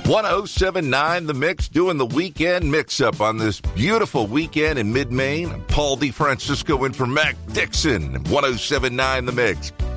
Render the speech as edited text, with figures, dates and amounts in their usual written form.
1079 The Mix, doing the weekend mix-up on this beautiful weekend in mid-Maine. Paul DeFrancisco in for Mac Dixon. 1079 The Mix.